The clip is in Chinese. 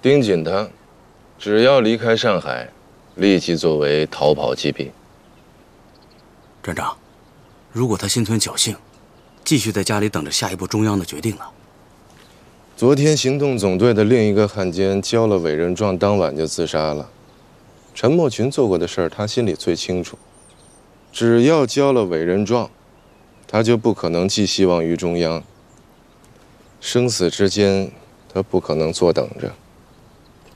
盯紧他，只要离开上海，立即作为逃跑击毙。 站长，如果他心存侥幸，继续在家里等着下一步中央的决定了。 昨天行动总队的另一个汉奸交了委任状，当晚就自杀了。陈默群做过的事儿，他心里最清楚。只要交了委任状，他就不可能寄希望于中央。生死之间，他不可能坐等着。